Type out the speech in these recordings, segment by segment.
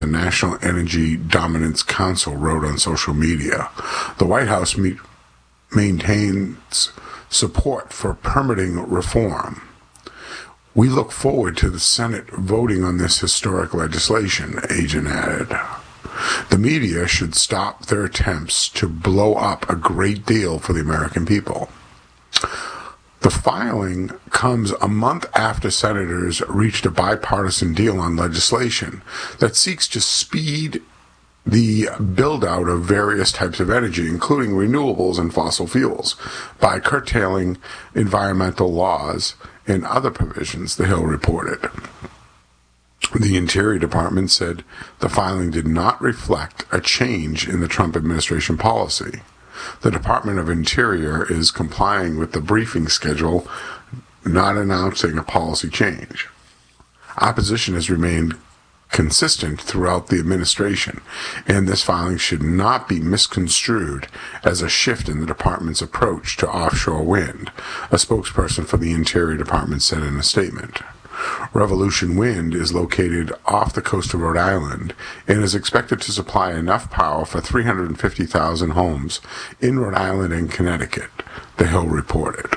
the National Energy Dominance Council wrote on social media. The White House maintains support for permitting reform. We look forward to the Senate voting on this historic legislation, Agent added. The media should stop their attempts to blow up a great deal for the American people. The filing comes a month after senators reached a bipartisan deal on legislation that seeks to speed the build-out of various types of energy, including renewables and fossil fuels, by curtailing environmental laws and other provisions, The Hill reported. The Interior Department said the filing did not reflect a change in the Trump administration policy. The Department of Interior is complying with the briefing schedule, not announcing a policy change. Opposition has remained consistent throughout the administration, and this filing should not be misconstrued as a shift in the department's approach to offshore wind, a spokesperson for the Interior Department said in a statement. Revolution Wind is located off the coast of Rhode Island and is expected to supply enough power for 350,000 homes in Rhode Island and Connecticut, The Hill reported.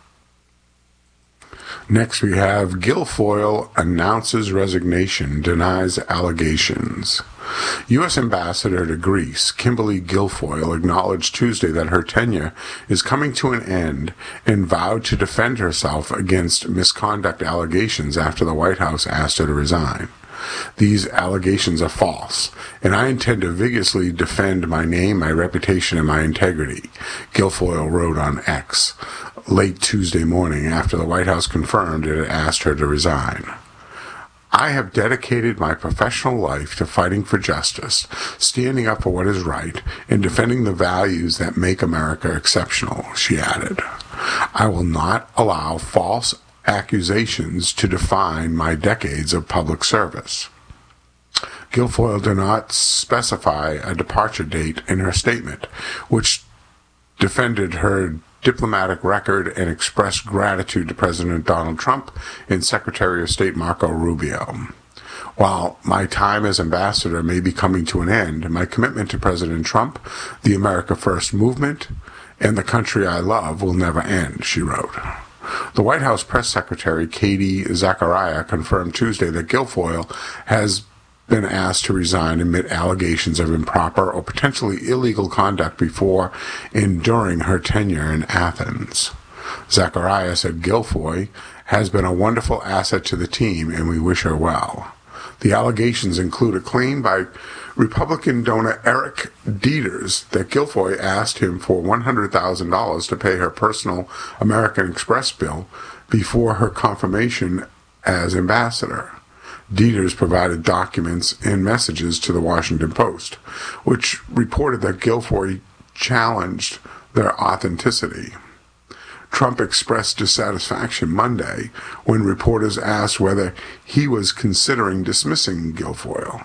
Next we have Guilfoyle announces resignation, denies allegations. U.S. Ambassador to Greece, Kimberly Guilfoyle, acknowledged Tuesday that her tenure is coming to an end and vowed to defend herself against misconduct allegations after the White House asked her to resign. These allegations are false, and I intend to vigorously defend my name, my reputation, and my integrity, Guilfoyle wrote on X late Tuesday morning after the White House confirmed it had asked her to resign. I have dedicated my professional life to fighting for justice, standing up for what is right, and defending the values that make America exceptional, she added. I will not allow false accusations to define my decades of public service. Guilfoyle did not specify a departure date in her statement, which defended her diplomatic record and expressed gratitude to President Donald Trump and Secretary of State Marco Rubio. While my time as ambassador may be coming to an end, my commitment to President Trump, the America First movement, and the country I love will never end, she wrote. The White House press secretary, Katie Zachariah, confirmed Tuesday that Guilfoyle has been asked to resign amid allegations of improper or potentially illegal conduct before and during her tenure in Athens. Zachariah said Guilfoyle has been a wonderful asset to the team and we wish her well. The allegations include a claim by Republican donor Eric Dieters that Guilfoyle asked him for $100,000 to pay her personal American Express bill before her confirmation as ambassador. Dieters provided documents and messages to the Washington Post, which reported that Guilfoyle challenged their authenticity. Trump expressed dissatisfaction Monday when reporters asked whether he was considering dismissing Guilfoyle.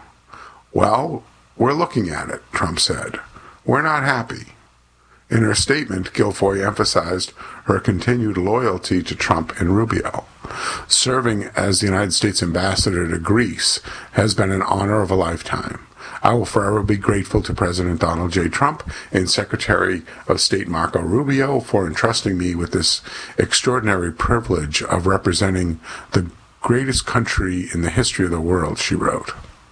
Well, we're looking at it, Trump said. We're not happy. In her statement, Guilfoyle emphasized her continued loyalty to Trump and Rubio. Serving as the United States ambassador to Greece has been an honor of a lifetime. I will forever be grateful to President Donald J. Trump and Secretary of State Marco Rubio for entrusting me with this extraordinary privilege of representing the greatest country in the history of the world, she wrote.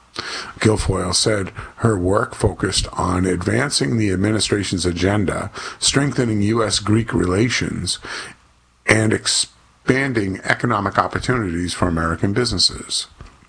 Guilfoyle said her work focused on advancing the administration's agenda, strengthening U.S.-Greek relations, and expanding economic opportunities for American businesses.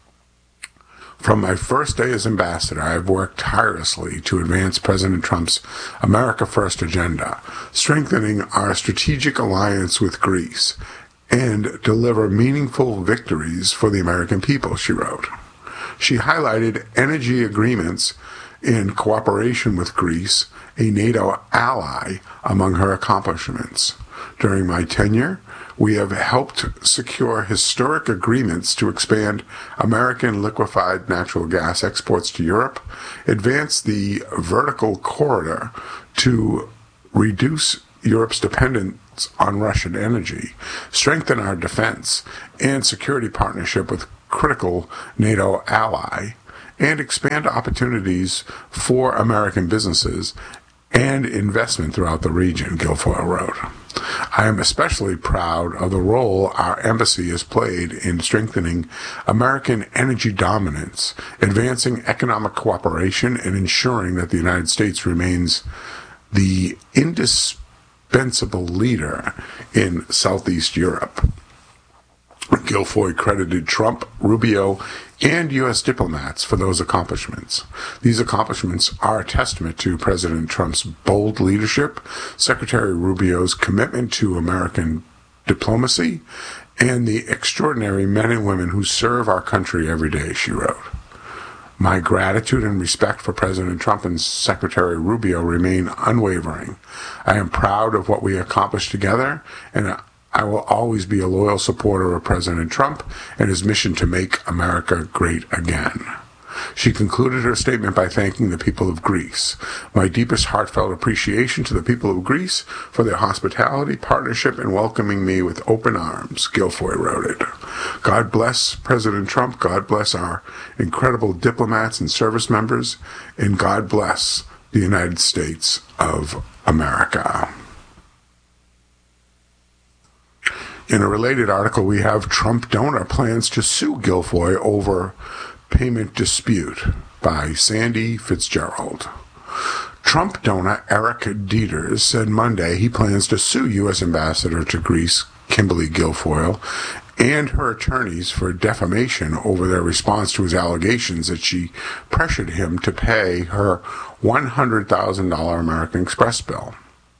From my first day as ambassador, I have worked tirelessly to advance President Trump's America First agenda, strengthening our strategic alliance with Greece, and deliver meaningful victories for the American people, she wrote. She highlighted energy agreements in cooperation with Greece, a NATO ally, among her accomplishments. During my tenure, we have helped secure historic agreements to expand American liquefied natural gas exports to Europe, advance the vertical corridor to reduce Europe's dependence on Russian energy, strengthen our defense and security partnership with critical NATO ally, and expand opportunities for American businesses and investment throughout the region, Guilfoyle wrote. I am especially proud of the role our embassy has played in strengthening American energy dominance, advancing economic cooperation, and ensuring that the United States remains the indispensable leader in Southeast Europe. Guilfoyle credited Trump, Rubio, and U.S. diplomats for those accomplishments. These accomplishments are a testament to President Trump's bold leadership, Secretary Rubio's commitment to American diplomacy, and the extraordinary men and women who serve our country every day, she wrote. My gratitude and respect for President Trump and Secretary Rubio remain unwavering. I am proud of what we accomplished together, and I will always be a loyal supporter of President Trump and his mission to make America great again. She concluded her statement by thanking the people of Greece. My deepest heartfelt appreciation to the people of Greece for their hospitality, partnership, and welcoming me with open arms, Guilfoyle wrote it. God bless President Trump, God bless our incredible diplomats and service members, and God bless the United States of America. In a related article, we have Trump donor plans to sue Guilfoyle over payment dispute by Sandy Fitzgerald. Trump donor Eric Dieters said Monday he plans to sue U.S. Ambassador to Greece Kimberly Guilfoyle and her attorneys for defamation over their response to his allegations that she pressured him to pay her $100,000 American Express bill.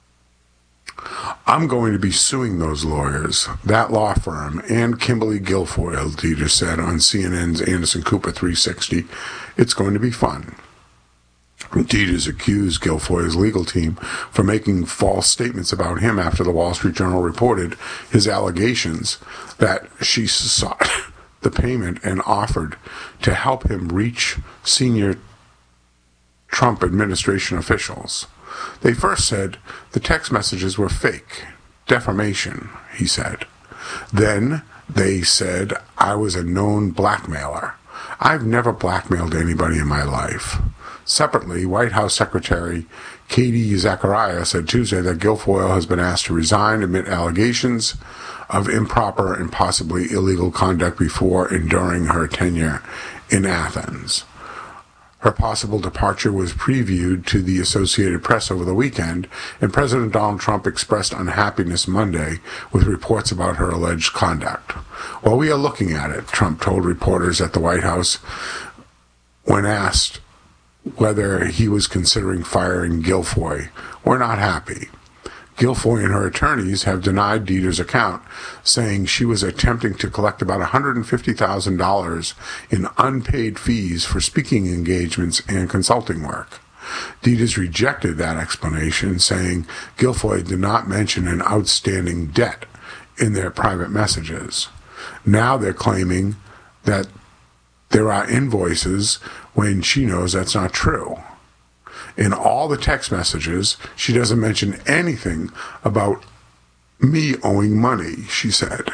I'm going to be suing those lawyers, that law firm, and Kimberly Guilfoyle, Dieters said on CNN's Anderson Cooper 360. It's going to be fun. Dieters accused Guilfoyle's legal team for making false statements about him after the Wall Street Journal reported his allegations that she sought the payment and offered to help him reach senior Trump administration officials. They first said the text messages were fake, defamation, he said. Then they said I was a known blackmailer. I've never blackmailed anybody in my life. Separately, White House Secretary Katie Zachariah said Tuesday that Guilfoyle has been asked to resign amid allegations of improper and possibly illegal conduct before and during her tenure in Athens. Her possible departure was previewed to the Associated Press over the weekend, and President Donald Trump expressed unhappiness Monday with reports about her alleged conduct. While we are looking at it, Trump told reporters at the White House when asked whether he was considering firing Guilfoyle. We're not happy. Guilfoyle and her attorneys have denied Dieters' account, saying she was attempting to collect about $150,000 in unpaid fees for speaking engagements and consulting work. Dieters rejected that explanation, saying Guilfoyle did not mention an outstanding debt in their private messages. Now they're claiming that there are invoices when she knows that's not true. In all the text messages, she doesn't mention anything about me owing money, she said.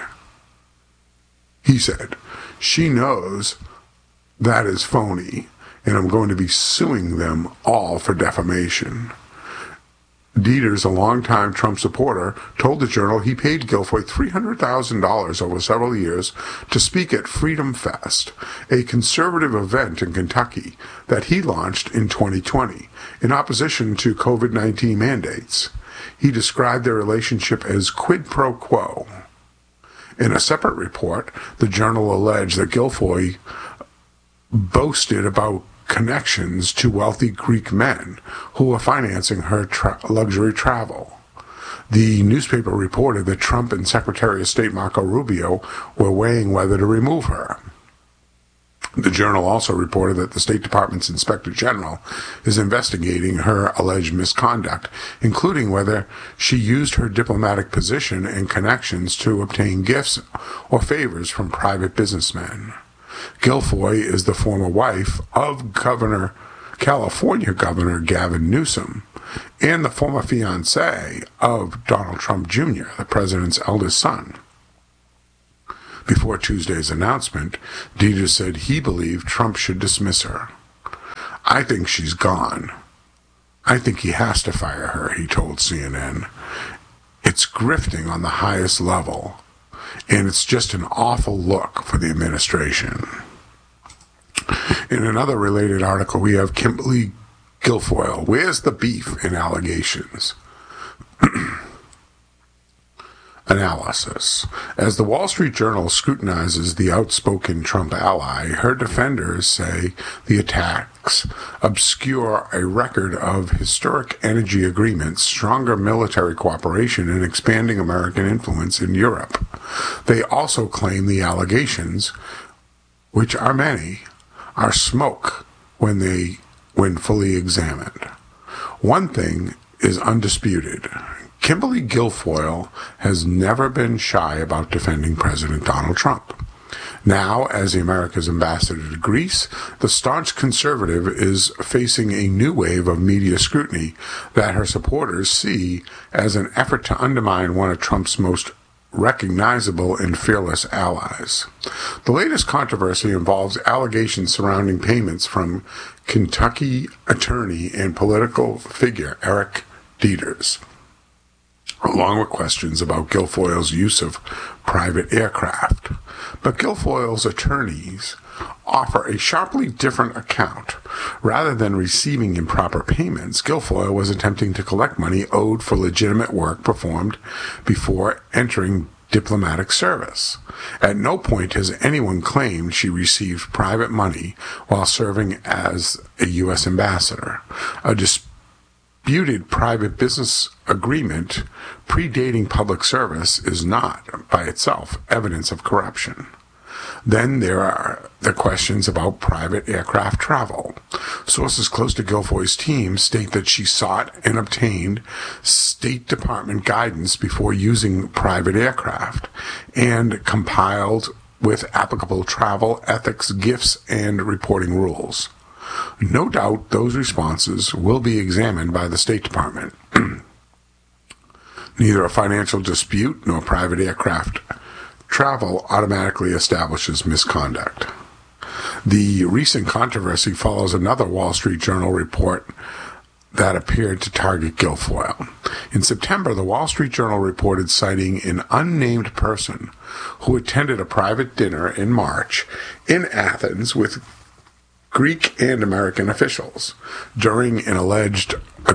He said, she knows that is phony, and I'm going to be suing them all for defamation. Dieters, a longtime Trump supporter, told the Journal he paid Guilfoyle $300,000 over several years to speak at Freedom Fest, a conservative event in Kentucky that he launched in 2020 in opposition to COVID-19 mandates. He described their relationship as quid pro quo. In a separate report, the Journal alleged that Guilfoyle boasted about connections to wealthy Greek men who were financing her luxury travel. The newspaper reported that Trump and Secretary of State Marco Rubio were weighing whether to remove her. The Journal also reported that the State Department's Inspector General is investigating her alleged misconduct, including whether she used her diplomatic position and connections to obtain gifts or favors from private businessmen. Guilfoyle is the former wife of California Governor Gavin Newsom and the former fiancée of Donald Trump Jr., the president's eldest son. Before Tuesday's announcement, Dieters said he believed Trump should dismiss her. I think she's gone. I think he has to fire her, he told CNN. It's grifting on the highest level, and it's just an awful look for the administration. In another related article, we have Kimberly Guilfoyle. Where's the beef in allegations? Analysis. As the Wall Street Journal scrutinizes the outspoken Trump ally, her defenders say the attacks obscure a record of historic energy agreements, stronger military cooperation, and expanding American influence in Europe. They also claim the allegations, which are many, are smoke when fully examined. One thing is undisputed. Kimberly Guilfoyle has never been shy about defending President Donald Trump. Now, as America's ambassador to Greece, the staunch conservative is facing a new wave of media scrutiny that her supporters see as an effort to undermine one of Trump's most recognizable and fearless allies. The latest controversy involves allegations surrounding payments from Kentucky attorney and political figure Eric Deters, along with questions about Guilfoyle's use of private aircraft. But Guilfoyle's attorneys offer a sharply different account. Rather than receiving improper payments, Guilfoyle was attempting to collect money owed for legitimate work performed before entering diplomatic service. At no point has anyone claimed she received private money while serving as a U.S. ambassador. A disputed private business agreement predating public service is not, by itself, evidence of corruption. Then there are the questions about private aircraft travel. Sources close to Guilfoyle's team state that she sought and obtained State Department guidance before using private aircraft and compiled with applicable travel, ethics, gifts, and reporting rules. No doubt those responses will be examined by the State Department. Neither a financial dispute nor private aircraft travel automatically establishes misconduct. The recent controversy follows another Wall Street Journal report that appeared to target Guilfoyle. In September, the Wall Street Journal reported citing an unnamed person who attended a private dinner in March in Athens with Greek and American officials during an alleged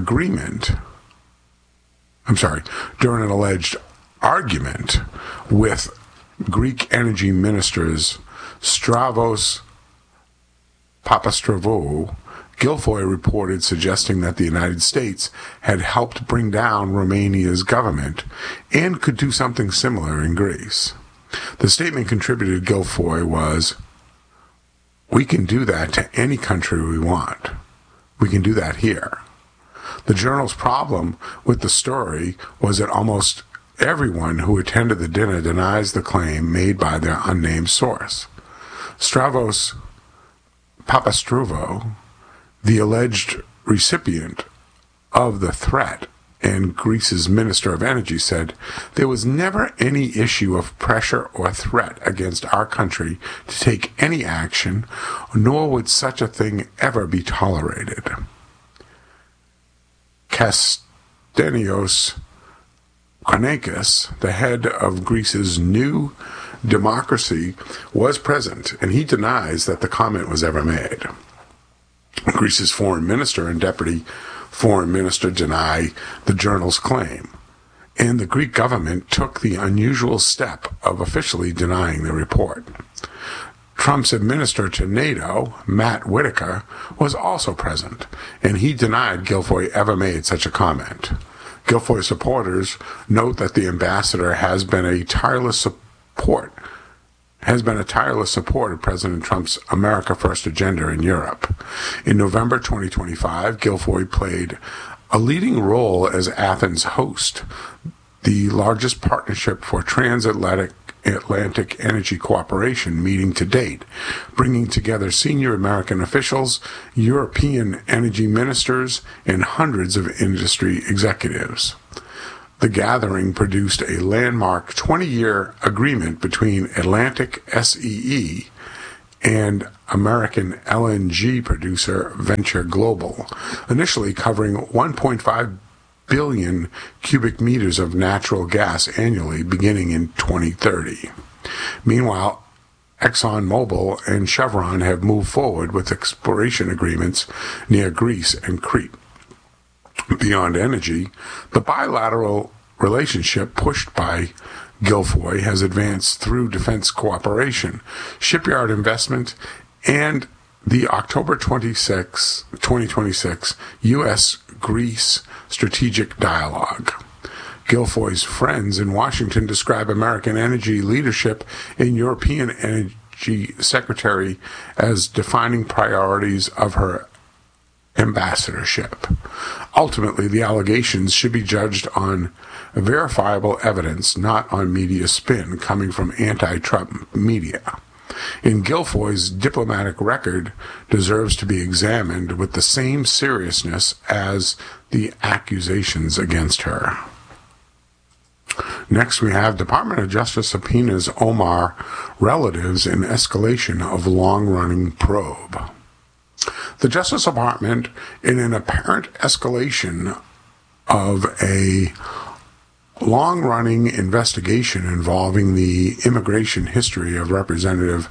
argument with Greek energy ministers Stavros Papastrovou. Guilfoyle reported suggesting that the United States had helped bring down Romania's government and could do something similar in Greece. The statement contributed to Guilfoyle was, "We can do that to any country we want. We can do that here." The Journal's problem with the story was that almost everyone who attended the dinner denies the claim made by their unnamed source. Stavros Papastrovou, the alleged recipient of the threat and Greece's Minister of Energy, said, "There was never any issue of pressure or threat against our country to take any action, nor would such a thing ever be tolerated." Kastenios Konakis, the head of Greece's New Democracy, was present, and he denies that the comment was ever made. Greece's foreign minister and deputy foreign minister deny the Journal's claim, and the Greek government took the unusual step of officially denying the report. Trump's administrator to NATO, Matt Whitaker, was also present, and he denied Guilfoyle ever made such a comment. Guilfoyle supporters note that the ambassador has been a tireless support of President Trump's America First agenda in Europe. In November 2025, Guilfoyle played a leading role as Athens' host, the largest partnership for transatlantic energy cooperation meeting to date, bringing together senior American officials, European energy ministers, and hundreds of industry executives. The gathering produced a landmark 20-year agreement between Atlantic SEE and American LNG producer Venture Global, initially covering 1.5 billion cubic meters of natural gas annually beginning in 2030. Meanwhile, ExxonMobil and Chevron have moved forward with exploration agreements near Greece and Crete. Beyond energy, the bilateral relationship pushed by Guilfoyle has advanced through defense cooperation, shipyard investment, and the October 26, 2026 U.S.-Greece Strategic Dialogue. Guilfoyle's friends in Washington describe American energy leadership in European Energy Secretary as defining priorities of her ambassadorship. Ultimately, the allegations should be judged on verifiable evidence, not on media spin coming from anti-Trump media. And Guilfoyle's diplomatic record deserves to be examined with the same seriousness as the accusations against her. Next, we have Department of Justice subpoenas Omar relatives in escalation of long-running probe. The Justice Department, in an apparent escalation of a long-running investigation involving the immigration history of Representative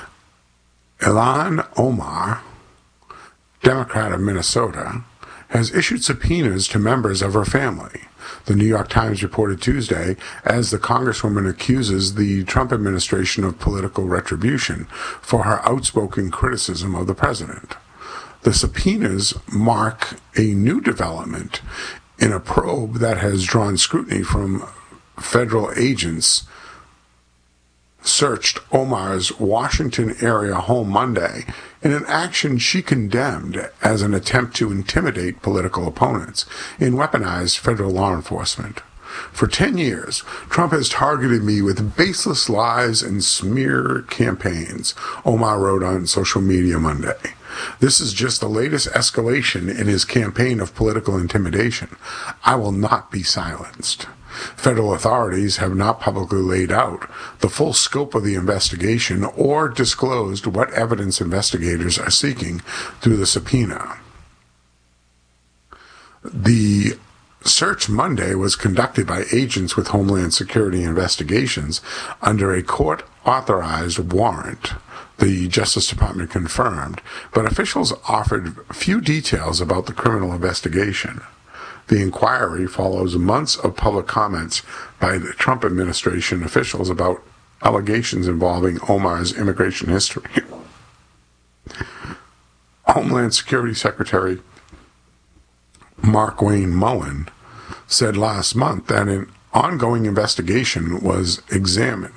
Ilhan Omar, Democrat of Minnesota, has issued subpoenas to members of her family. The New York Times reported Tuesday as the Congresswoman accuses the Trump administration of political retribution for her outspoken criticism of the president. The subpoenas mark a new development in a probe that has drawn scrutiny from federal agents searched Omar's Washington area home Monday in an action she condemned as an attempt to intimidate political opponents and weaponize federal law enforcement. For 10 years, Trump has targeted me with baseless lies and smear campaigns, Omar wrote on social media Monday. This is just the latest escalation in his campaign of political intimidation. I will not be silenced. Federal authorities have not publicly laid out the full scope of the investigation or disclosed what evidence investigators are seeking through the subpoena. The search Monday was conducted by agents with Homeland Security investigations under a court-authorized warrant, the Justice Department confirmed, but officials offered few details about the criminal investigation. The inquiry follows months of public comments by the Trump administration officials about allegations involving Omar's immigration history. Homeland Security Secretary Markwayne Mullin said last month that an ongoing investigation was examining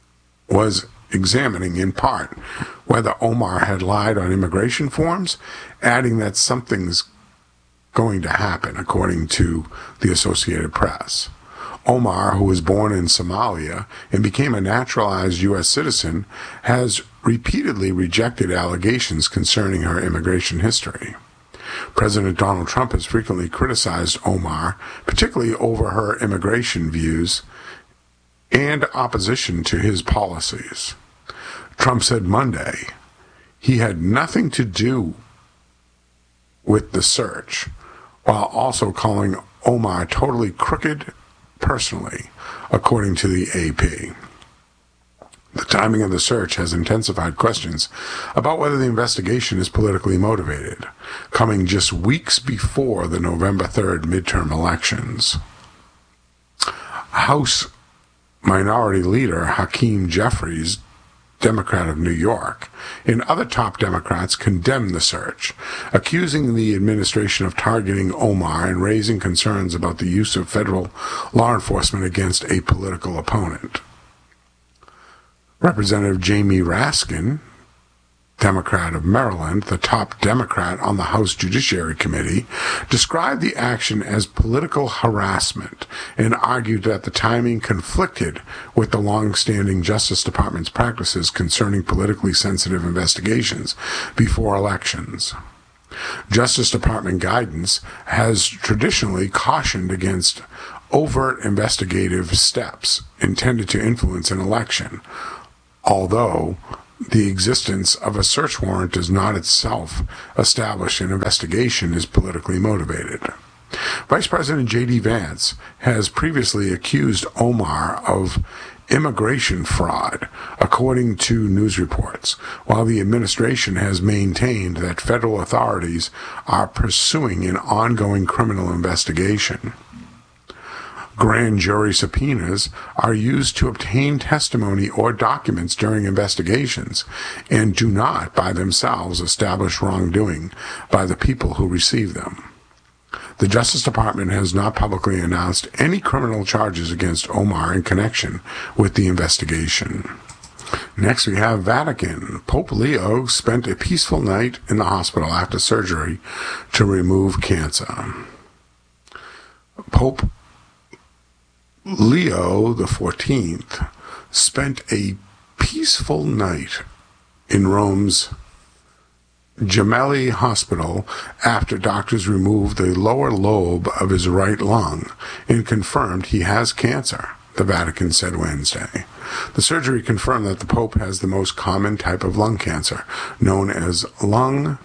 in part whether Omar had lied on immigration forms, adding that something's going to happen, according to the Associated Press. Omar, who was born in Somalia and became a naturalized U.S. citizen, has repeatedly rejected allegations concerning her immigration history. President Donald Trump has frequently criticized Omar, particularly over her immigration views and opposition to his policies. Trump said Monday he had nothing to do with the search, while also calling Omar totally crooked personally, according to the AP. The timing of the search has intensified questions about whether the investigation is politically motivated, coming just weeks before the November 3rd midterm elections. House Minority Leader Hakeem Jeffries, Democrat of New York, and other top Democrats condemned the search, accusing the administration of targeting Omar and raising concerns about the use of federal law enforcement against a political opponent. Representative Jamie Raskin, Democrat of Maryland, the top Democrat on the House Judiciary Committee, described the action as political harassment and argued that the timing conflicted with the long-standing Justice Department's practices concerning politically sensitive investigations before elections. Justice Department guidance has traditionally cautioned against overt investigative steps intended to influence an election, although the existence of a search warrant does not itself establish an investigation is politically motivated. Vice President J.D. Vance has previously accused Omar of immigration fraud, according to news reports, while the administration has maintained that federal authorities are pursuing an ongoing criminal investigation. Grand jury subpoenas are used to obtain testimony or documents during investigations and do not, by themselves, establish wrongdoing by the people who receive them. The Justice Department has not publicly announced any criminal charges against Omar in connection with the investigation. Next, we have Vatican. Pope Leo spent a peaceful night in the hospital after surgery to remove cancer. Pope Leo XIV spent a peaceful night in Rome's Gemelli Hospital after doctors removed the lower lobe of his right lung and confirmed he has cancer, the Vatican said Wednesday. The surgery confirmed that the Pope has the most common type of lung cancer, known as lung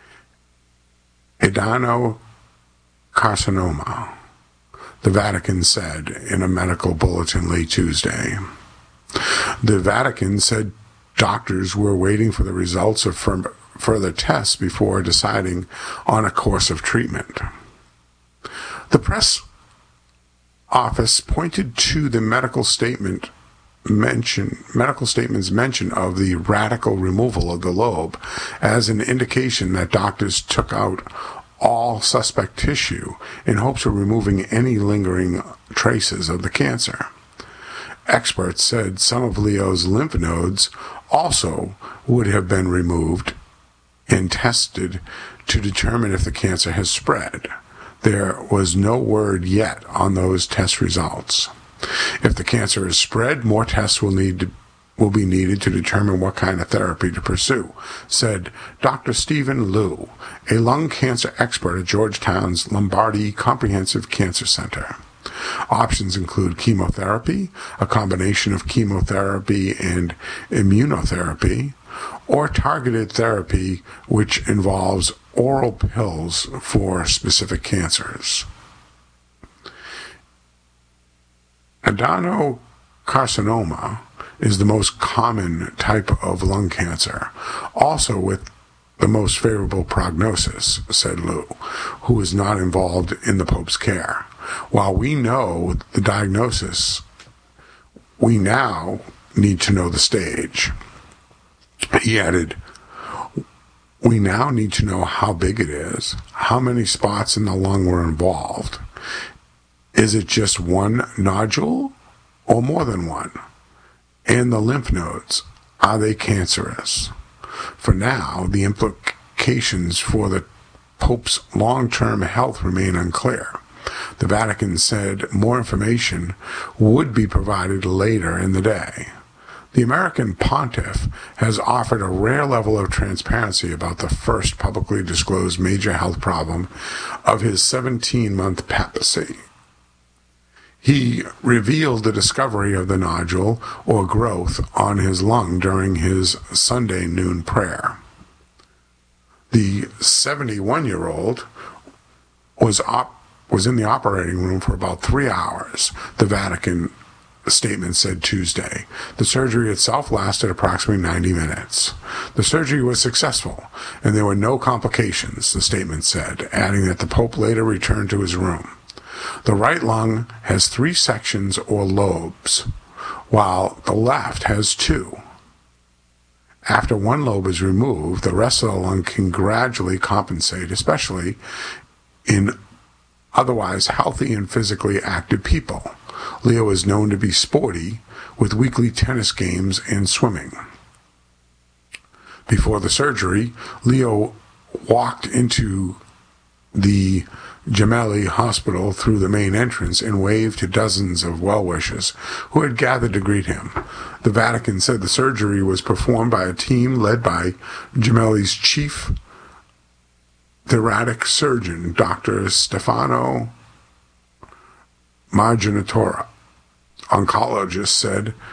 adenocarcinoma, the Vatican said in a medical bulletin late Tuesday. The Vatican said doctors were waiting for the results of further tests before deciding on a course of treatment. The press office pointed to the medical statement's mention of the radical removal of the lobe as an indication that doctors took out all suspect tissue in hopes of removing any lingering traces of the cancer. Experts said some of Leo's lymph nodes also would have been removed and tested to determine if the cancer has spread. There was no word yet on those test results. If the cancer is spread, more tests will be needed to determine what kind of therapy to pursue, said Dr. Stephen Liu, a lung cancer expert at Georgetown's Lombardi Comprehensive Cancer Center. Options include chemotherapy, a combination of chemotherapy and immunotherapy, or targeted therapy which involves oral pills for specific cancers. Adenocarcinoma is the most common type of lung cancer, also with the most favorable prognosis, said Liu, who is not involved in the Pope's care. While we know the diagnosis, we now need to know the stage. He added, we now need to know how big it is, how many spots in the lung were involved. Is it just one nodule or more than one? And the lymph nodes, are they cancerous? For now, the implications for the Pope's long-term health remain unclear. The Vatican said more information would be provided later in the day. The American pontiff has offered a rare level of transparency about the first publicly disclosed major health problem of his 17-month papacy. He revealed the discovery of the nodule or growth on his lung during his Sunday noon prayer. The 71-year-old was in the operating room for about 3 hours, the Vatican statement said Tuesday. The surgery itself lasted approximately 90 minutes. The surgery was successful, and there were no complications, the statement said, adding that the Pope later returned to his room. The right lung has 3 sections or lobes, while the left has 2. After one lobe is removed, the rest of the lung can gradually compensate, especially in otherwise healthy and physically active people. Leo is known to be sporty, with weekly tennis games and swimming. Before the surgery, Leo walked into the Gemelli Hospital through the main entrance and waved to dozens of well-wishers who had gathered to greet him. The Vatican said the surgery was performed by a team led by Gemelli's chief thoracic surgeon, Dr. Stefano Marginatora. Oncologists said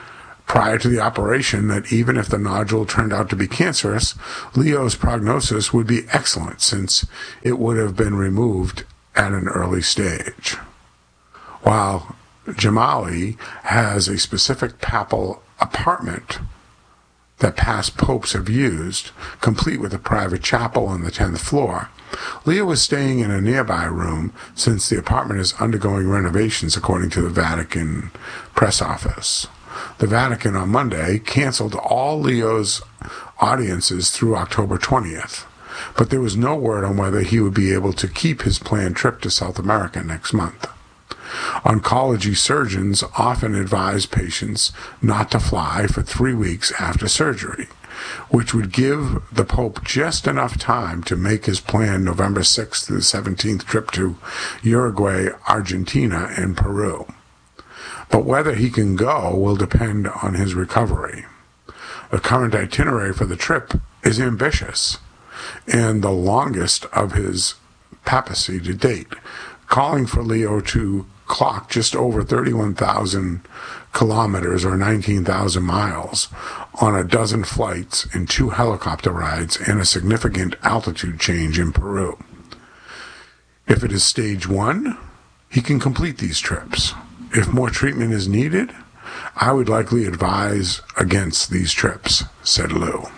prior to the operation that even if the nodule turned out to be cancerous, Leo's prognosis would be excellent since it would have been removed at an early stage. While Jamali has a specific papal apartment that past popes have used, complete with a private chapel on the 10th floor, Leo is staying in a nearby room since the apartment is undergoing renovations, according to the Vatican press office. The Vatican on Monday canceled all Leo's audiences through October 20th, but there was no word on whether he would be able to keep his planned trip to South America next month. Oncology surgeons often advise patients not to fly for 3 weeks after surgery, which would give the Pope just enough time to make his planned November 6th to the 17th trip to Uruguay, Argentina, and Peru. But whether he can go will depend on his recovery. The current itinerary for the trip is ambitious and the longest of his papacy to date, calling for Leo to clock just over 31,000 kilometers or 19,000 miles on a dozen flights and 2 helicopter rides and a significant altitude change in Peru. If it is stage 1, he can complete these trips. If more treatment is needed, I would likely advise against these trips, said Liu.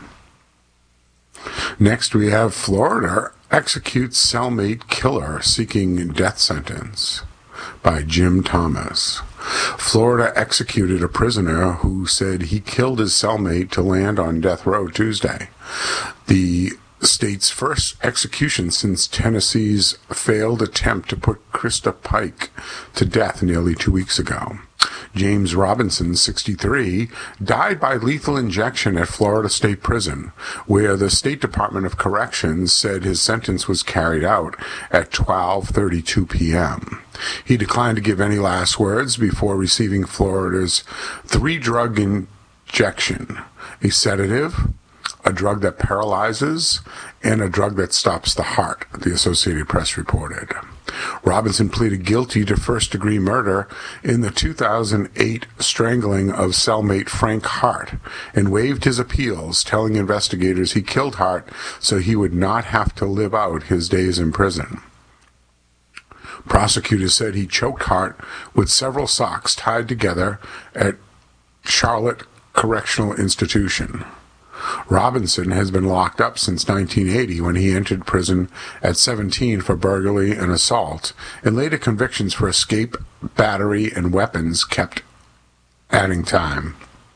Next, we have Florida executes cellmate killer seeking death sentence, by Jim Thomas. Florida executed a prisoner who said he killed his cellmate to land on death row Tuesday, the state's first execution since Tennessee's failed attempt to put Krista Pike to death nearly 2 weeks ago. James Robinson, 63, died by lethal injection at Florida State Prison, where the State Department of Corrections said his sentence was carried out at 12:32 p.m. He declined to give any last words before receiving Florida's 3-drug injection, a sedative, a drug that paralyzes, and a drug that stops the heart, the Associated Press reported. Robinson pleaded guilty to first-degree murder in the 2008 strangling of cellmate Frank Hart and waived his appeals, telling investigators he killed Hart so he would not have to live out his days in prison. Prosecutors said he choked Hart with several socks tied together at Charlotte Correctional Institution. Robinson has been locked up since 1980 when he entered prison at 17 for burglary and assault, and later convictions for escape, battery, and weapons kept adding time.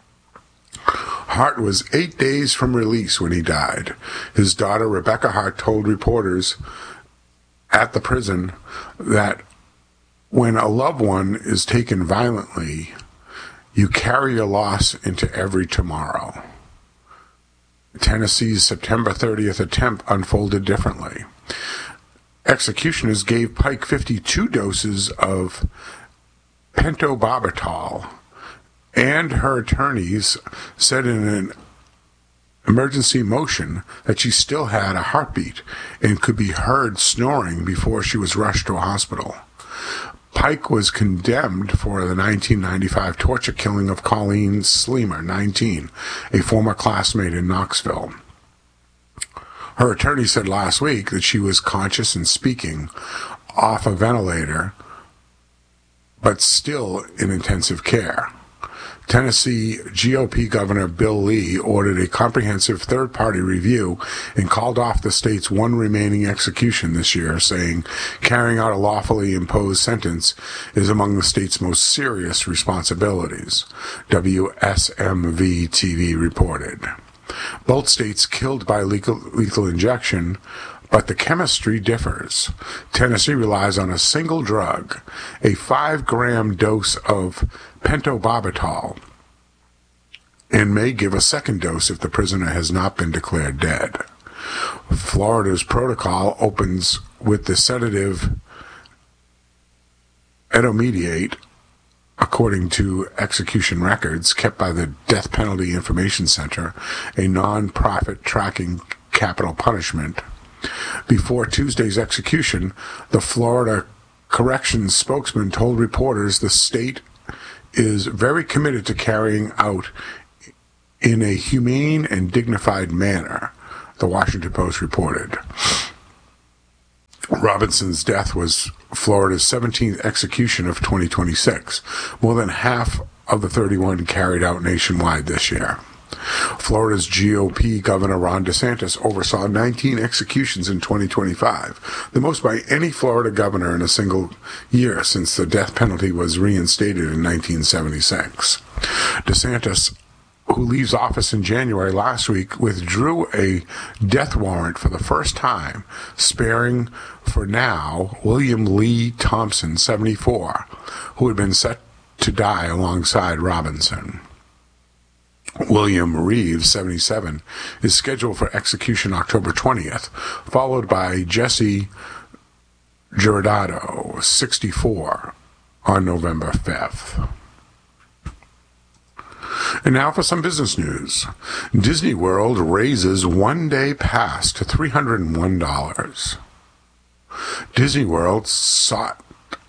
Hart was 8 days from release when he died. His daughter, Rebecca Hart, told reporters at the prison that when a loved one is taken violently, you carry your loss into every tomorrow. Tennessee's September 30th attempt unfolded differently. Executioners gave Pike 52 doses of pentobarbital, and her attorneys said in an emergency motion that she still had a heartbeat and could be heard snoring before she was rushed to a hospital. Pike was condemned for the 1995 torture killing of Colleen Sleemer, 19, a former classmate in Knoxville. Her attorney said last week that she was conscious and speaking off a ventilator, but still in intensive care. Tennessee GOP Governor Bill Lee ordered a comprehensive third-party review and called off the state's one remaining execution this year, saying carrying out a lawfully imposed sentence is among the state's most serious responsibilities, WSMV-TV reported. Both states killed by lethal injection, but the chemistry differs. Tennessee relies on a single drug, a 5-gram dose of pentobarbital, and may give a second dose if the prisoner has not been declared dead. Florida's protocol opens with the sedative etomidate, according to execution records kept by the Death Penalty Information Center, a non-profit tracking capital punishment. Before Tuesday's execution, the Florida Corrections spokesman told reporters the state is very committed to carrying out in a humane and dignified manner, the Washington Post reported. Robinson's death was Florida's 17th execution of 2026, more than half of the 31 carried out nationwide this year. Florida's GOP Governor Ron DeSantis oversaw 19 executions in 2025, the most by any Florida governor in a single year since the death penalty was reinstated in 1976. DeSantis, who leaves office in January last week, withdrew a death warrant for the first time, sparing for now William Lee Thompson, 74, who had been set to die alongside Robinson. William Reeves, 77, is scheduled for execution October 20th, followed by Jesse Giordano, 64, on November 5th. And now for some business news. Disney World raises one-day pass to $301. Disney World sought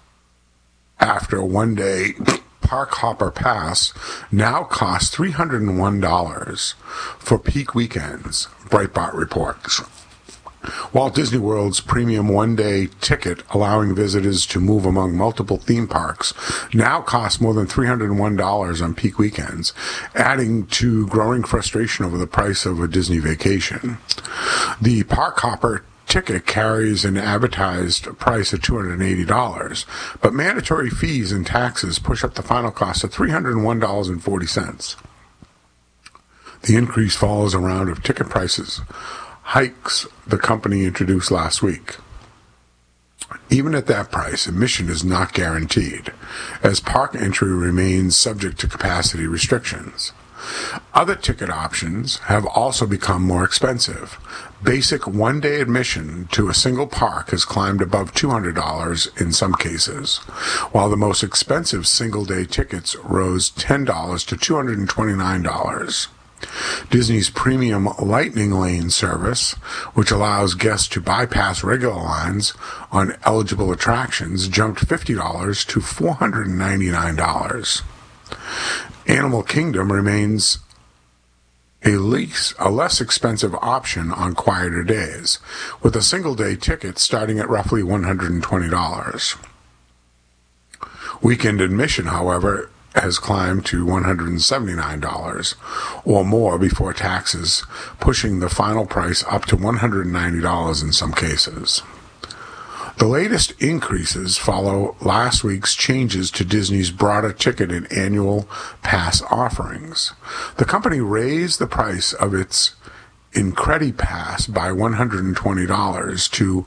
after a one-day Park Hopper Pass now costs $301 for peak weekends, Breitbart reports. Walt Disney World's premium one-day ticket, allowing visitors to move among multiple theme parks, now costs more than $301 on peak weekends, adding to growing frustration over the price of a Disney vacation. The Park Hopper ticket carries an advertised price of $280, but mandatory fees and taxes push up the final cost to $301.40. The increase follows a round of ticket prices hikes the company introduced last week. Even at that price, admission is not guaranteed, as park entry remains subject to capacity restrictions. Other ticket options have also become more expensive. Basic one-day admission to a single park has climbed above $200 in some cases, while the most expensive single-day tickets rose $10 to $229. Disney's premium Lightning Lane service, which allows guests to bypass regular lines on eligible attractions, jumped $50 to $499. Animal Kingdom remains a less expensive option on quieter days, with a single-day ticket starting at roughly $120. Weekend admission, however, has climbed to $179 or more before taxes, pushing the final price up to $190 in some cases. The latest increases follow last week's changes to Disney's broader ticket and annual pass offerings. The company raised the price of its IncrediPass by $120 to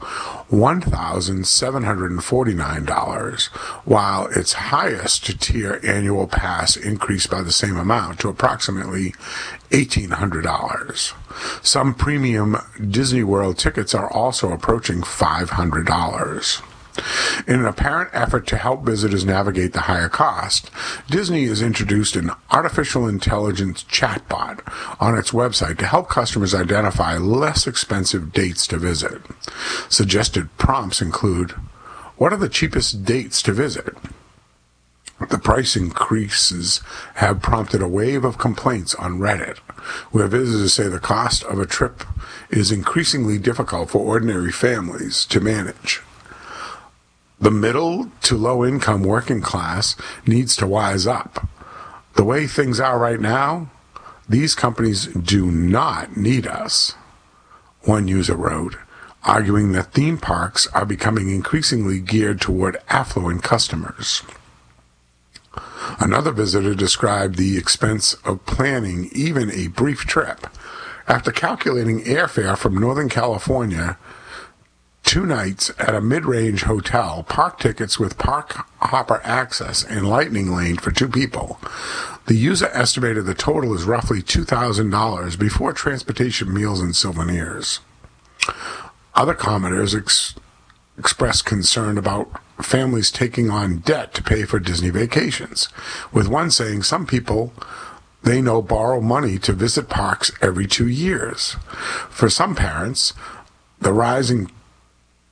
$1,749, while its highest tier annual pass increased by the same amount to approximately $1,800. Some premium Disney World tickets are also approaching $500. In an apparent effort to help visitors navigate the higher cost, Disney has introduced an artificial intelligence chatbot on its website to help customers identify less expensive dates to visit. Suggested prompts include, what are the cheapest dates to visit? The price increases have prompted a wave of complaints on Reddit, where visitors say the cost of a trip is increasingly difficult for ordinary families to manage. The middle to low-income working class needs to wise up. The way things are right now, these companies do not need us, one user wrote, arguing that theme parks are becoming increasingly geared toward affluent customers. Another visitor described the expense of planning even a brief trip. After calculating airfare from Northern California, 2 nights at a mid-range hotel, park tickets with Park Hopper access, and Lightning Lane for 2 people, the user estimated the total is roughly $2,000 before transportation, meals, and souvenirs. Other commenters expressed concern about families taking on debt to pay for Disney vacations, with one saying some people they know borrow money to visit parks every 2 years. For some parents, the rising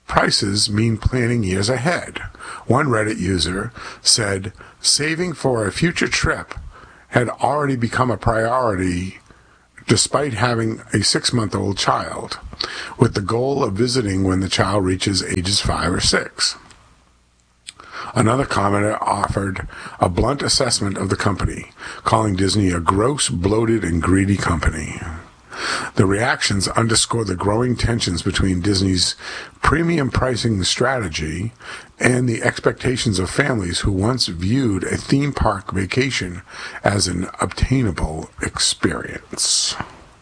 prices mean planning years ahead. One Reddit user said saving for a future trip had already become a priority despite having a 6-month-old child, with the goal of visiting when the child reaches ages 5 or 6. Another commenter offered a blunt assessment of the company, calling Disney a gross, bloated, and greedy company. The reactions underscore the growing tensions between Disney's premium pricing strategy and the expectations of families who once viewed a theme park vacation as an obtainable experience.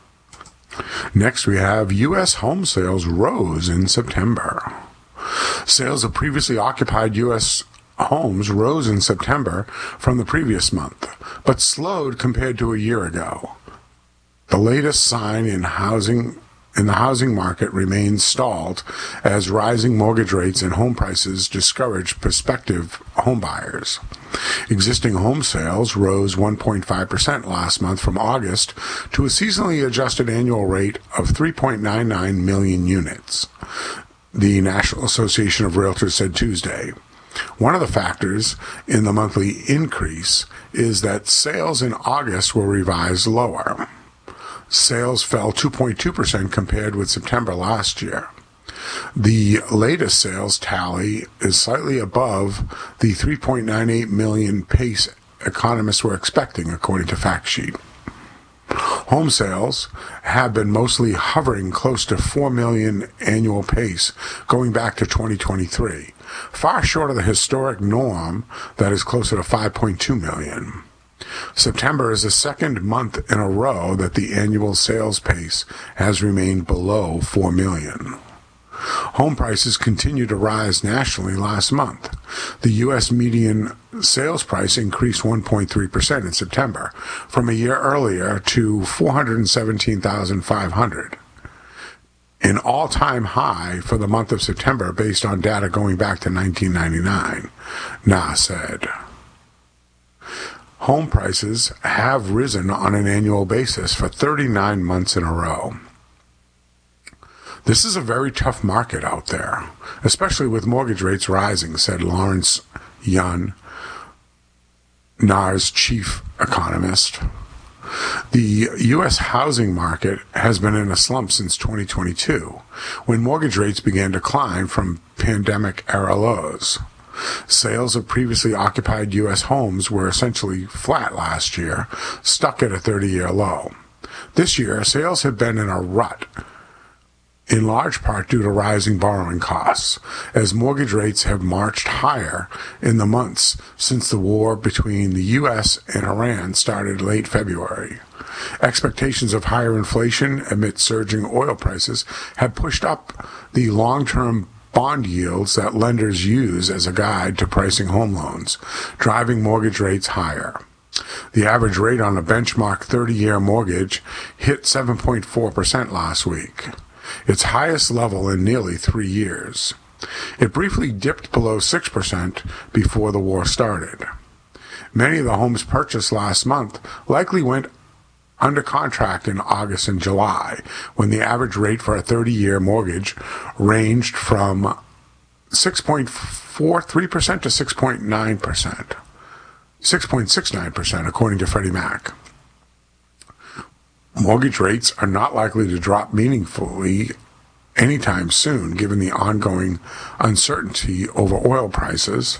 Next, we have U.S. home sales rose in September. Sales of previously occupied U.S. homes rose in September from the previous month, but slowed compared to a year ago. The latest sign in the housing market remains stalled as rising mortgage rates and home prices discourage prospective homebuyers. Existing home sales rose 1.5% last month from August to a seasonally adjusted annual rate of 3.99 million units, the National Association of Realtors said Tuesday. One of the factors in the monthly increase is that sales in August were revised lower. Sales fell 2.2% compared with September last year. The latest sales tally is slightly above the 3.98 million pace economists were expecting, according to FactSheet. Home sales have been mostly hovering close to 4 million annual pace going back to 2023, far short of the historic norm that is closer to 5.2 million. September is the second month in a row that the annual sales pace has remained below 4 million. Home prices continued to rise nationally last month. The U.S. median sales price increased 1.3% in September, from a year earlier to $417,500. An all-time high for the month of September based on data going back to 1999, NAH said. Home prices have risen on an annual basis for 39 months in a row. This is a very tough market out there, especially with mortgage rates rising, said Lawrence Yun, NAR's chief economist. The U.S. housing market has been in a slump since 2022, when mortgage rates began to climb from pandemic-era lows. Sales of previously occupied U.S. homes were essentially flat last year, stuck at a 30-year low. This year, sales have been in a rut, in large part due to rising borrowing costs, as mortgage rates have marched higher in the months since the war between the U.S. and Iran started late February. Expectations of higher inflation amid surging oil prices have pushed up the long-term bond yields that lenders use as a guide to pricing home loans, driving mortgage rates higher. The average rate on a benchmark 30-year mortgage hit 7.4% last week, its highest level in nearly 3 years. It briefly dipped below 6% before the war started. Many of the homes purchased last month likely went under contract in August and July, when the average rate for a 30-year mortgage ranged from 6.43% to 6.69%, according to Freddie Mac. Mortgage rates are not likely to drop meaningfully anytime soon, given the ongoing uncertainty over oil prices,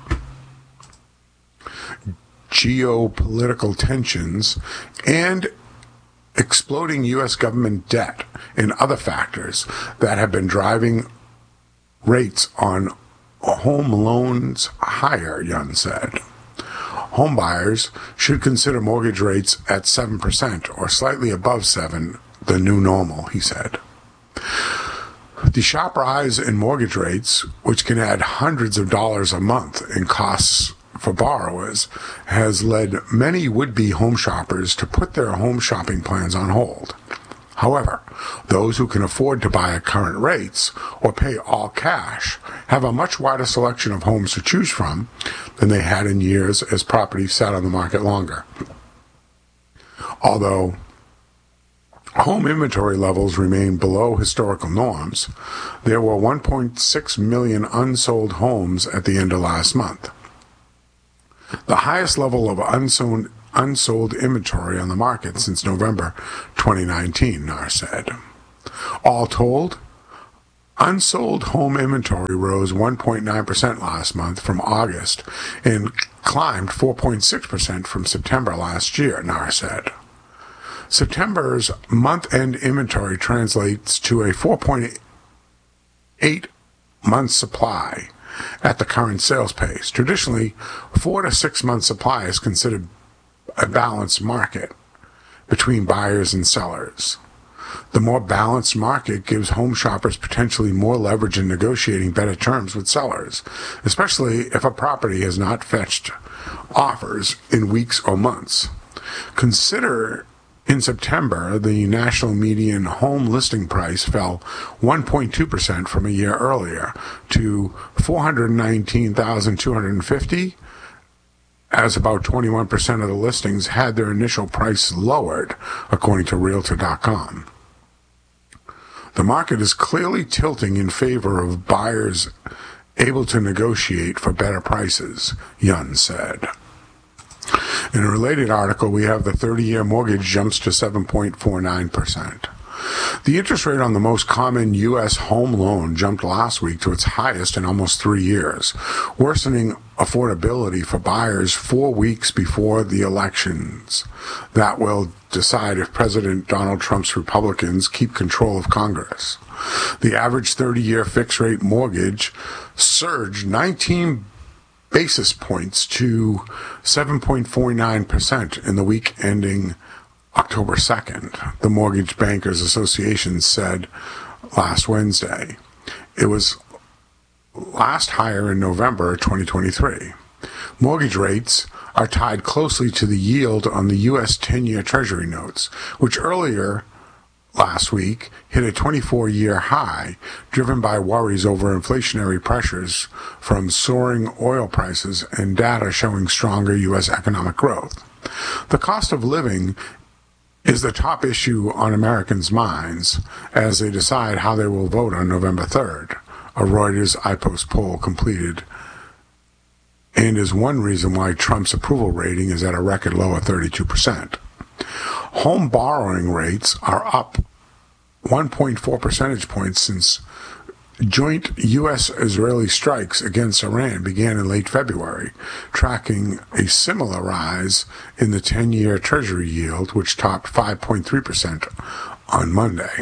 geopolitical tensions, and exploding U.S. government debt and other factors that have been driving rates on home loans higher, Yun said. Homebuyers should consider mortgage rates at 7% or slightly above 7%, the new normal, he said. The sharp rise in mortgage rates, which can add hundreds of dollars a month in costs for borrowers, has led many would-be home shoppers to put their home shopping plans on hold. However, those who can afford to buy at current rates or pay all cash have a much wider selection of homes to choose from than they had in years as properties sat on the market longer. Although home inventory levels remain below historical norms. There were 1.6 million unsold homes at the end of last month, the highest level of unsold inventory on the market since November 2019, NAR said. All told, unsold home inventory rose 1.9% last month from August and climbed 4.6% from September last year, NAR said. September's month-end inventory translates to a 4.8 month supply at the current sales pace. Traditionally, 4 to 6 month supply is considered a balanced market between buyers and sellers. The more balanced market gives home shoppers potentially more leverage in negotiating better terms with sellers, especially if a property has not fetched offers in weeks or months. Consider in September, the national median home listing price fell 1.2% from a year earlier to $419,250, as about 21% of the listings had their initial price lowered, according to Realtor.com. The market is clearly tilting in favor of buyers able to negotiate for better prices, Yun said. In a related article, we have the 30-year mortgage jumps to 7.49%. The interest rate on the most common U.S. home loan jumped last week to its highest in almost 3 years, worsening affordability for buyers 4 weeks before the elections that will decide if President Donald Trump's Republicans keep control of Congress. The average 30-year fixed-rate mortgage surged 19 basis points to 7.49% in the week ending October 2nd, the Mortgage Bankers Association said last Wednesday. It was last higher in November 2023. Mortgage rates are tied closely to the yield on the U.S. 10-year Treasury notes, which earlier last week hit a 24-year high, driven by worries over inflationary pressures from soaring oil prices and data showing stronger U.S. economic growth. The cost of living is the top issue on Americans' minds as they decide how they will vote on November 3rd, a Reuters iPost poll completed, and is one reason why Trump's approval rating is at a record low of 32%. Home borrowing rates are up 1.4 percentage points since joint U.S.-Israeli strikes against Iran began in late February, tracking a similar rise in the 10-year Treasury yield, which topped 5.3% on Monday.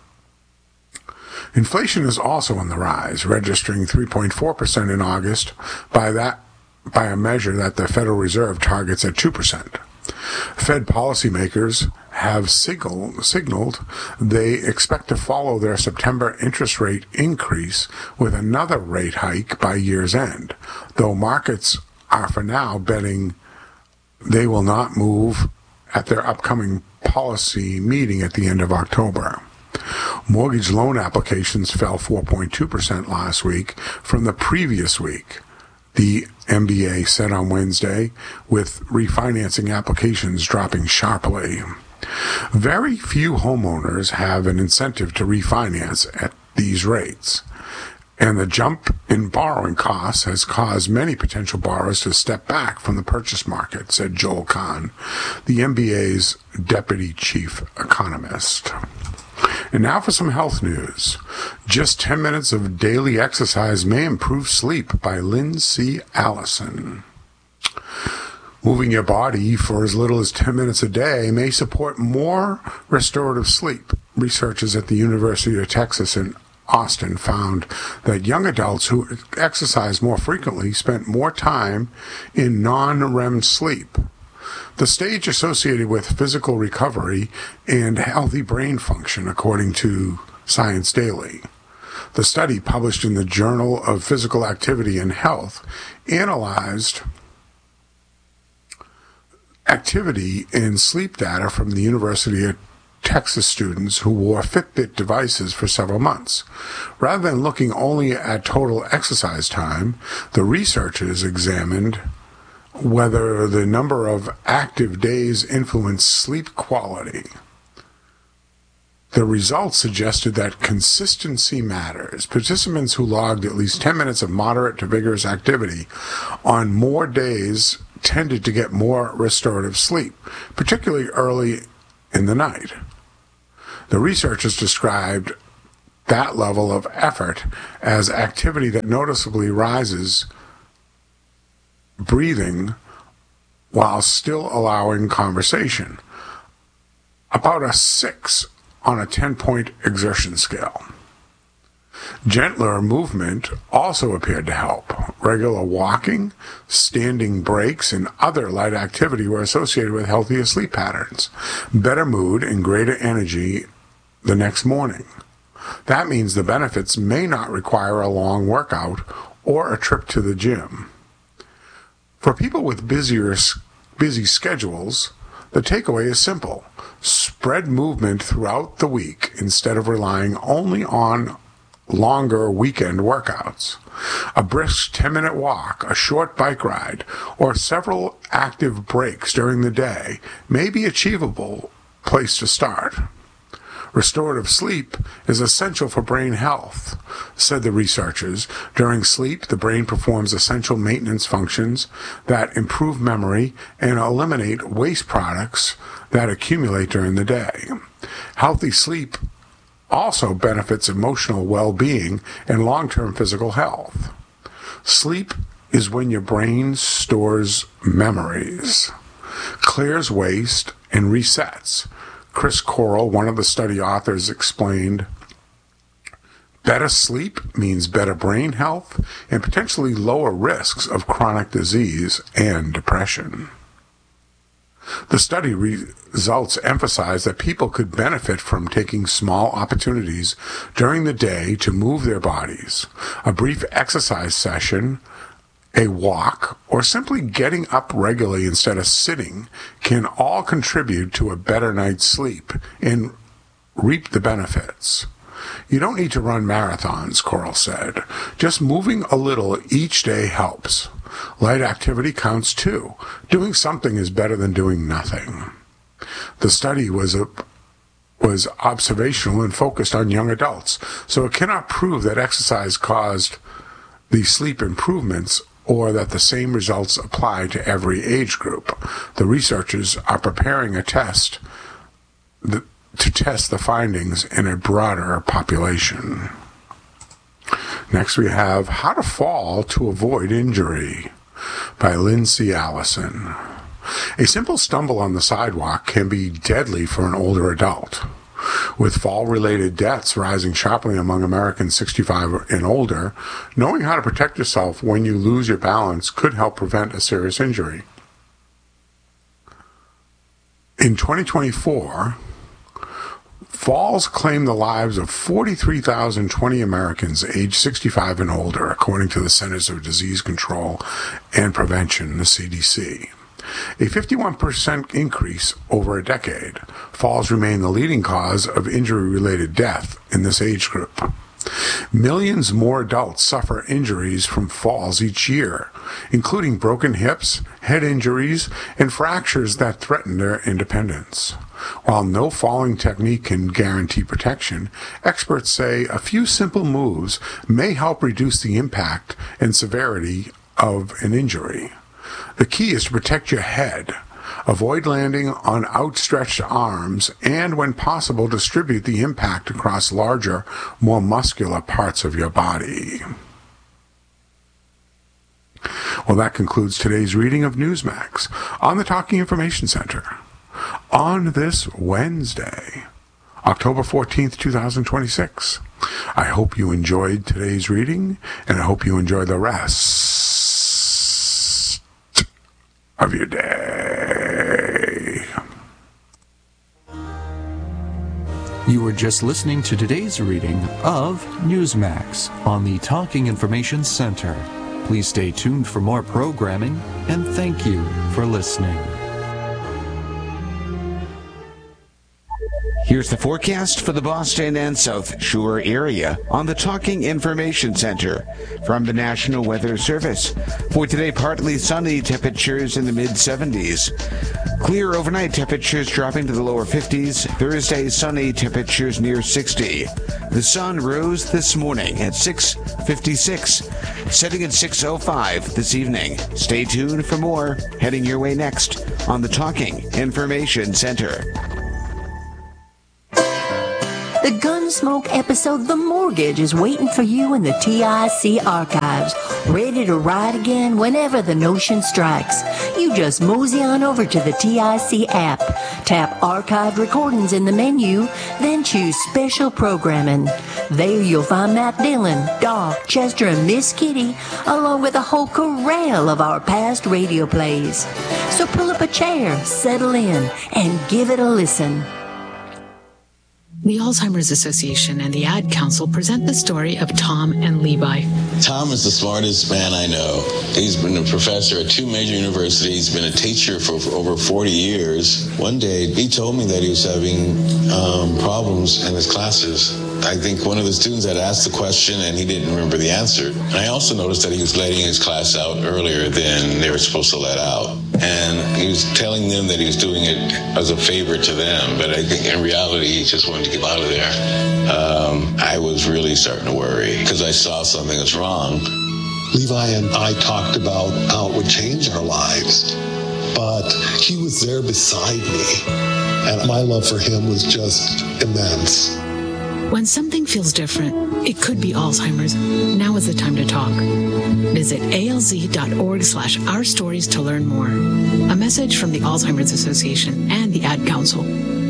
Inflation is also on the rise, registering 3.4% in August by a measure that the Federal Reserve targets at 2%. Fed policymakers have signaled they expect to follow their September interest rate increase with another rate hike by year's end, though markets are for now betting they will not move at their upcoming policy meeting at the end of October. Mortgage loan applications fell 4.2% last week from the previous week, the MBA said on Wednesday, with refinancing applications dropping sharply. Very few homeowners have an incentive to refinance at these rates, and the jump in borrowing costs has caused many potential borrowers to step back from the purchase market, said Joel Kahn, the MBA's deputy chief economist. And now for some health news. Just 10 minutes of daily exercise may improve sleep by Lindsay Allison. Moving your body for as little as 10 minutes a day may support more restorative sleep. Researchers at the University of Texas in Austin found that young adults who exercise more frequently spent more time in non-REM sleep, the stage associated with physical recovery and healthy brain function, according to Science Daily. The study, published in the Journal of Physical Activity and Health, analyzed activity and sleep data from the University of Texas students who wore Fitbit devices for several months. Rather than looking only at total exercise time, the researchers examined whether the number of active days influenced sleep quality. The results suggested that consistency matters. Participants who logged at least 10 minutes of moderate to vigorous activity on more days tended to get more restorative sleep, particularly early in the night. The researchers described that level of effort as activity that noticeably rises breathing while still allowing conversation, about a 6 on a 10-point exertion scale. Gentler movement also appeared to help. Regular walking, standing breaks, and other light activity were associated with healthier sleep patterns, better mood, and greater energy the next morning. That means the benefits may not require a long workout or a trip to the gym. For people with busy schedules, the takeaway is simple. Spread movement throughout the week instead of relying only on longer weekend workouts. A brisk 10-minute walk, a short bike ride, or several active breaks during the day may be an achievable place to start. Restorative sleep is essential for brain health, said the researchers. During sleep, the brain performs essential maintenance functions that improve memory and eliminate waste products that accumulate during the day. Healthy sleep also benefits emotional well-being and long-term physical health. Sleep is when your brain stores memories, clears waste, and resets. Chris Correll, one of the study authors, explained, better sleep means better brain health and potentially lower risks of chronic disease and depression. The study results emphasize that people could benefit from taking small opportunities during the day to move their bodies. A brief exercise session, a walk, or simply getting up regularly instead of sitting can all contribute to a better night's sleep and reap the benefits. You don't need to run marathons, Correll said. Just moving a little each day helps. Light activity counts too. Doing something is better than doing nothing. The study was observational and focused on young adults, so it cannot prove that exercise caused the sleep improvements or that the same results apply to every age group. The researchers are preparing a test to test the findings in a broader population. Next we have How to Fall to Avoid Injury by Lindsay Allison. A simple stumble on the sidewalk can be deadly for an older adult. With fall-related deaths rising sharply among Americans 65 and older, knowing how to protect yourself when you lose your balance could help prevent a serious injury. In 2024, falls claimed the lives of 43,020 Americans aged 65 and older, according to the Centers for Disease Control and Prevention, the CDC. A 51% increase over a decade. Falls remain the leading cause of injury-related death in this age group. Millions more adults suffer injuries from falls each year, including broken hips, head injuries, and fractures that threaten their independence. While no falling technique can guarantee protection, experts say a few simple moves may help reduce the impact and severity of an injury. The key is to protect your head. Avoid landing on outstretched arms and, when possible, distribute the impact across larger, more muscular parts of your body. Well, that concludes today's reading of Newsmax on the Talking Information Center on this Wednesday, October 14th, 2026. I hope you enjoyed today's reading, and I hope you enjoy the rest of your day. You were just listening to today's reading of Newsmax on the Talking Information Center. Please stay tuned for more programming, and thank you for listening. Here's the forecast for the Boston and South Shore area on the Talking Information Center from the National Weather Service. For today, partly sunny, temperatures in the mid-70s. Clear overnight, temperatures dropping to the lower 50s. Thursday, sunny, temperatures near 60. The sun rose this morning at 6:56, setting at 6:05 this evening. Stay tuned for more, heading your way next on the Talking Information Center. The Gunsmoke episode The Mortgage is waiting for you in the TIC archives, ready to ride again whenever the notion strikes. You just mosey on over to the TIC app, tap Archived Recordings in the menu, then choose Special Programming. There you'll find Matt Dillon, Doc, Chester, and Miss Kitty, along with a whole corral of our past radio plays. So pull up a chair, settle in, and give it a listen. The Alzheimer's Association and the Ad Council present the story of Tom and Levi. Tom is the smartest man I know. He's been a professor at 2 major universities, been a teacher for over 40 years. One day, he told me that he was having problems in his classes. I think one of the students had asked the question and he didn't remember the answer. And I also noticed that he was letting his class out earlier than they were supposed to let out. And he was telling them that he was doing it as a favor to them, but I think in reality he just wanted to get out of there. I was really starting to worry because I saw something was wrong. Levi and I talked about how it would change our lives, but he was there beside me, and my love for him was just immense. When something feels different, it could be Alzheimer's. Now is the time to talk. Visit alz.org/our stories to learn more. A message from the Alzheimer's Association and the Ad Council.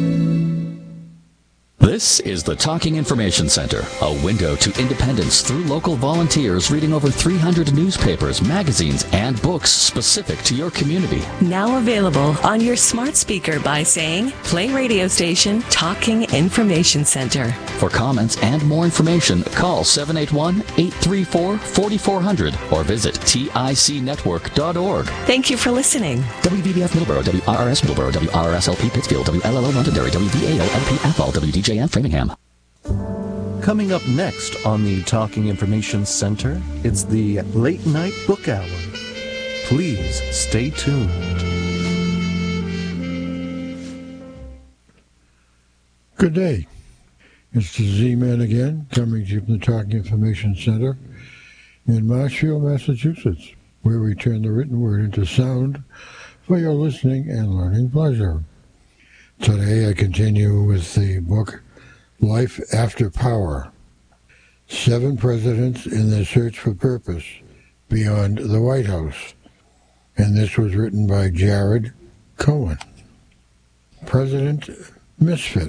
This is the Talking Information Center, a window to independence through local volunteers reading over 300 newspapers, magazines, and books specific to your community. Now available on your smart speaker by saying, play radio station Talking Information Center. For comments and more information, call 781-834-4400 or visit ticnetwork.org. Thank you for listening. WVBF Middleborough, WRRS Middleborough, WRSLP Pittsfield, WLLO Londonderry, WVAO LP Athol, WDJN Framingham. Coming up next on the Talking Information Center, it's the Late Night Book Hour. Please stay tuned. Good day. It's the Z-Man again, coming to you from the Talking Information Center in Marshfield, Massachusetts, where we turn the written word into sound for your listening and learning pleasure. Today I continue with the book Life After Power, 7 Presidents in Their Search for Purpose Beyond the White House, and this was written by Jared Cohen. President Misfit.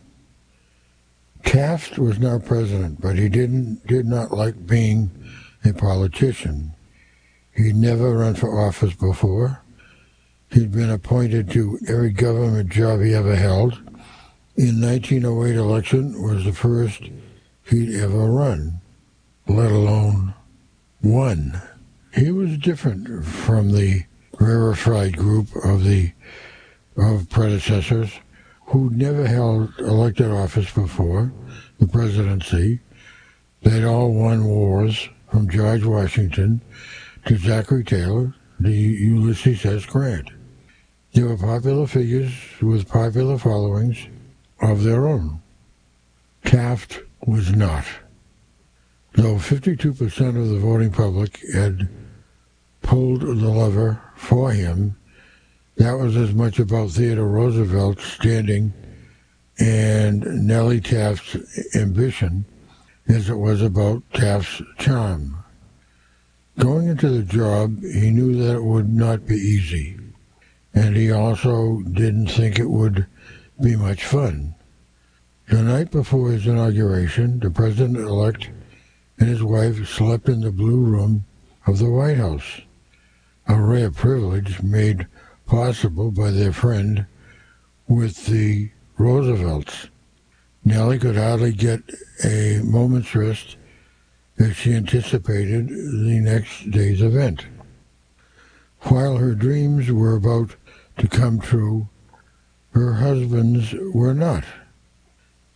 Taft was now president, but he did not like being a politician. He'd never run for office before. He'd been appointed to every government job he ever held. In 1908 election was the first he'd ever run, let alone won. He was different from the rarefied group of predecessors who'd never held elected office before, the presidency. They'd all won wars, from George Washington to Zachary Taylor to Ulysses S. Grant. They were popular figures with popular followings of their own. Taft was not. Though 52% of the voting public had pulled the lever for him, that was as much about Theodore Roosevelt's standing and Nellie Taft's ambition as it was about Taft's charm. Going into the job, he knew that it would not be easy, and he also didn't think it would be much fun. The night before his inauguration, the president-elect and his wife slept in the Blue Room of the White House, a rare privilege made possible by their friend with the Roosevelts. Nellie could hardly get a moment's rest as she anticipated the next day's event. While her dreams were about to come true, her husband's were not.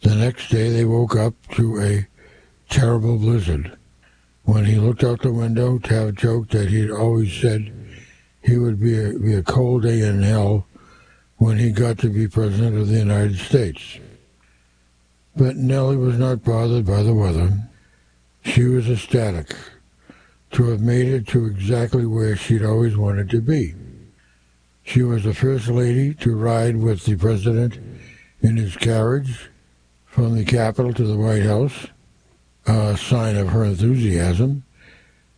The next day they woke up to a terrible blizzard. When he looked out the window, Taft joked that he'd always said he would be a cold day in hell when he got to be President of the United States. But Nellie was not bothered by the weather. She was ecstatic to have made it to exactly where she'd always wanted to be. She was the first lady to ride with the president in his carriage from the Capitol to the White House, a sign of her enthusiasm.